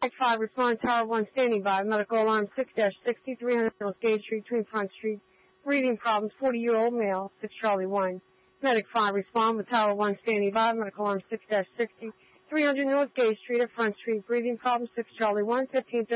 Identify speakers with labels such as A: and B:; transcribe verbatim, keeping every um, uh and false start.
A: five, respond Tower one, standing by. Medical alarm six dash sixty, three hundred North Gage Street, Twin Front Street. Breathing problems, forty-year-old male, six Charlie one. Medic five, respond with Tower one, standing by. Medical alarm six dash sixty, three hundred North Gage Street at Front Street. Breathing problems, six Charlie one, fifteen